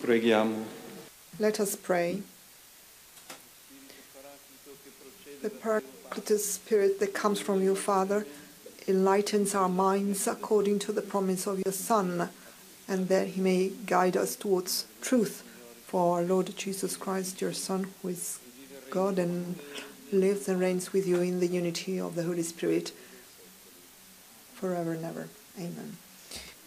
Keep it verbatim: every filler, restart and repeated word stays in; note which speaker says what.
Speaker 1: Preghiamo.
Speaker 2: Let us pray. The Paracletus Spirit that comes from you, Father, enlightens our minds according to the promise of your Son, and that he may guide us towards truth. For our Lord Jesus Christ, your Son, who is God and lives and reigns with you in the unity of the Holy Spirit, forever and ever. Amen.